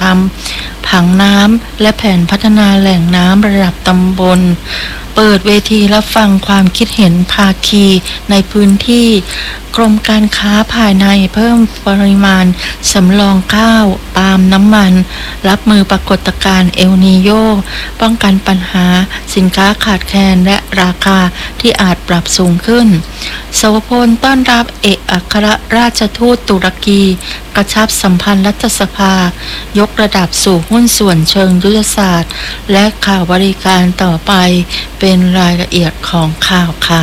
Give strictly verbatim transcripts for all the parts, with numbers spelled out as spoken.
ำผังน้ำและแผนพัฒนาแหล่งน้ำระดับตำบลเปิดเวทีรับฟังความคิดเห็นภาคีในพื้นที่กรมการค้าภายในเพิ่มปริมาณสำรองข้าวปาล์มน้ำมันรับมือปรากฏการณ์เอลนีโญป้องกันปัญหาสินค้าขาดแคลนและราคาที่อาจปรับสูงขึ้นสวพลต้อนรับเอกอัครราชทูตตุรกีกระชับสัมพันธ์รัฐสภายกระดับสู่หุ้นส่วนเชิงยุทธศาสตร์และข่าวบริการต่อไปเป็นรายละเอียดของข่าวค่ะ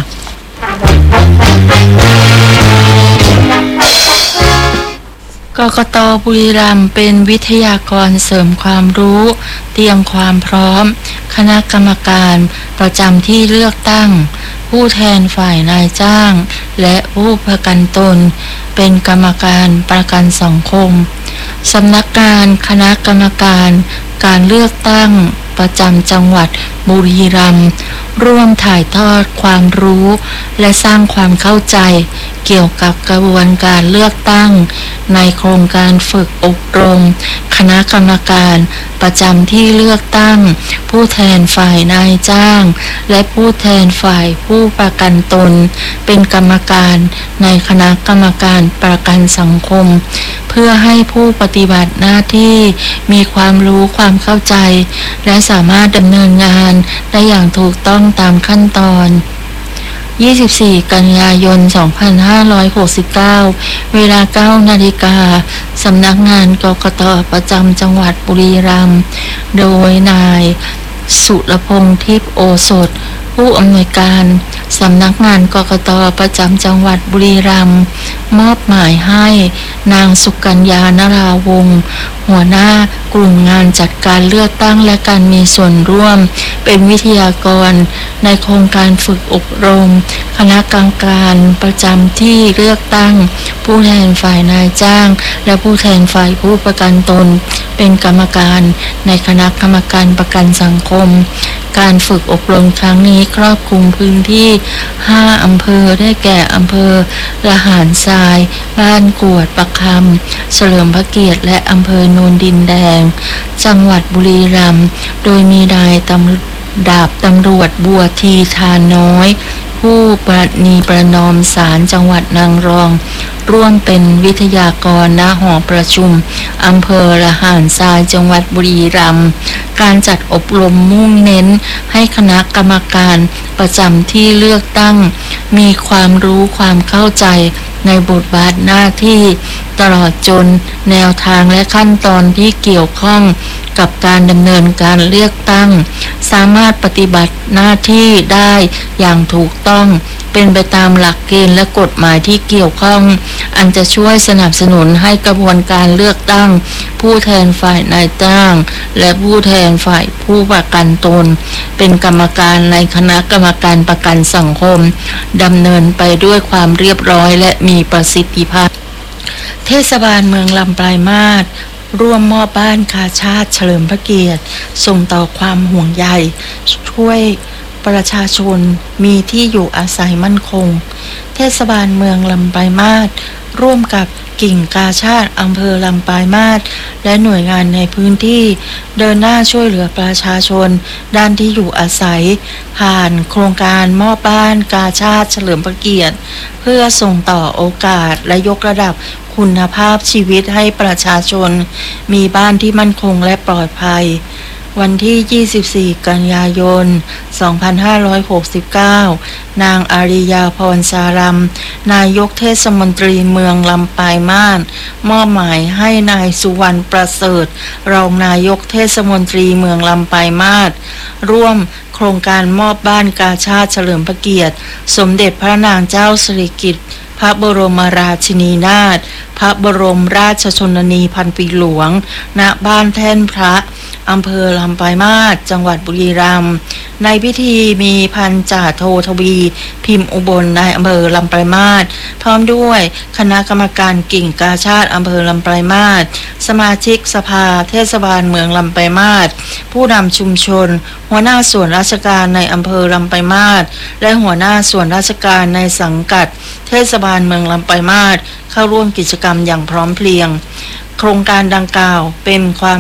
กกต.บุรีรัมย์เป็นวิทยากรเสริมความรู้เตรียมความพร้อมคณะกรรมการประจำที่เลือกตั้งผู้แทนฝ่ายนายจ้างและผู้ประกันตนเป็นกรรมการประกันสังคมสำนักงานคณะกรรมการการเลือกตั้งประจำจังหวัดบุรีรัมย์ร่วมถ่ายทอดความรู้และสร้างความเข้าใจเกี่ยวกับกระบวนการเลือกตั้งในโครงการฝึกอบรมคณะกรรมการประจำที่เลือกตั้งผู้แทนฝ่ายนายจ้างและผู้แทนฝ่ายผู้ประกันตนเป็นกรรมการในคณะกรรมการประกันสังคมเพื่อให้ผู้ปฏิบัติหน้าที่มีความรู้ความเข้าใจและสามารถดำเนินงานได้อย่างถูกต้องตามขั้นตอนยี่สิบสี่กันยายนสองพันห้าร้อยหกสิบเก้าเวลา เก้านาฬิกาสำนักงานกกต.ประจำจังหวัดบุรีรัมย์โดยนายสุรพงษ์ทิพย์โอสถผู้อำนวยการสำนักงานกกต.ประจำจังหวัดบุรีรัมย์มอบหมายให้นางสุกัญญานราวงศ์หัวหน้ากลุ่มงานจัดการเลือกตั้งและการมีส่วนร่วมเป็นวิทยากรในโครงการฝึกอบรมคณะกรรมการประจำที่เลือกตั้งผู้แทนฝ่ายนายจ้างและผู้แทนฝ่ายผู้ประกันตนเป็นกรรมการในคณะกรรมการประกันสังคมการฝึกอบรมครั้งนี้ครอบคลุมพื้นที่ห้าอำเภอได้แก่อำเภอละหารทรายบ้านกวดประคำเฉลิมพระเกียรติและอำเภอโนนดินแดงจังหวัดบุรีรัมย์โดยมีนายตำดาบตำรวจบัวทีทานน้อยผู้ประนีประนอมศาลจังหวัดนางรองร่วมเป็นวิทยากรณหอประชุมอำเภอละหารทรายจังหวัดบุรีรัมย์การจัดอบรมมุ่งเน้นให้คณะกรรมการประจำที่เลือกตั้งมีความรู้ความเข้าใจในบทบาทหน้าที่ตลอดจนแนวทางและขั้นตอนที่เกี่ยวข้องกับการดำเนินการเลือกตั้งสามารถปฏิบัติหน้าที่ได้อย่างถูกต้องเป็นไปตามหลักเกณฑ์และกฎหมายที่เกี่ยวข้องอันจะช่วยสนับสนุนให้กระบวนการเลือกตั้งผู้แทนฝ่ายนายจ้างและผู้แทนฝ่ายผู้ประกันตนเป็นกรรมการในคณะกรรมการประกันสังคมดำเนินไปด้วยความเรียบร้อยและมีประสิทธิภาพเทศบาลเมืองลำปลายมาศร่วมมอบบ้านกาชาติเฉลิมพระเกียรติส่งต่อความห่วงใยช่วยประชาชนมีที่อยู่อาศัยมั่นคงเทศบาลเมืองลำปลายมาศร่วมกับกิ่งกาชาติอำเภอลำปลายมาศและหน่วยงานในพื้นที่เดินหน้าช่วยเหลือประชาชนด้านที่อยู่อาศัยผ่านโครงการมอบบ้านกาชาติเฉลิมพระเกียรติเพื่อส่งต่อโอกาสและยกระดับคุณภาพชีวิตให้ประชาชนมีบ้านที่มั่นคงและปลอดภัยวันที่ยี่สิบสี่กันยายนสองพันห้าร้อยหกสิบเก้านางอาริยาพรสารัมนายกเทศมนตรีเมืองลำปลายมาศมอบหมายให้นายสุวรรณประเสริฐรองนายกเทศมนตรีเมืองลำปลายมาศร่วมโครงการมอบบ้านกาชาติเฉลิมพระเกียรติสมเด็จพระนางเจ้าสิริกิติ์พระบรมราชินีนาถพระบรมราชชนนีพันปีหลวงณบ้านแท่นพระอำเภอลำปลายมาศจังหวัดบุรีรัมย์ในพิธีมีพันจ่าโททวีพิมพ์อุบลนายอำเภอลำปลายมาศพร้อมด้วยคณะกรรมการกิ่งกาชาติอำเภอลำปลายมาศสมาชิกสภาเทศบาลเมืองลำปลายมาศผู้นำชุมชนหัวหน้าส่วนราชการในอำเภอลำปลายมาศและหัวหน้าส่วนราชการในสังกัดเทศบาลเมืองลำปลายมาศเข้าร่วมกิจกรรมอย่างพร้อมเพรียงโครงการดังกล่าวเป็นความ